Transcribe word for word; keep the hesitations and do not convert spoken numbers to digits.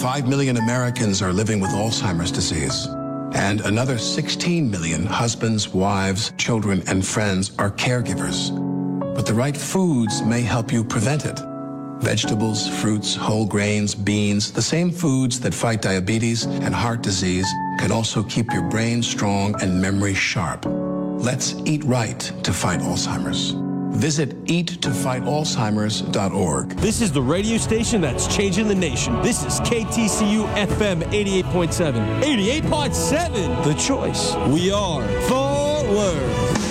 Five million Americans are living with Alzheimer's disease. And another sixteen million husbands, wives, children, and friends are caregivers. But the right foods may help you prevent it. Vegetables, fruits, whole grains, beans, the same foods that fight diabetes and heart disease can also keep your brain strong and memory sharp. Let's eat right to fight Alzheimer's. Visit eat to fight alzheimers dot org. This is the radio station that's changing the nation. This is K T C U F M eighty-eight point seven. eighty-eight point seven, The Choice. We are forward.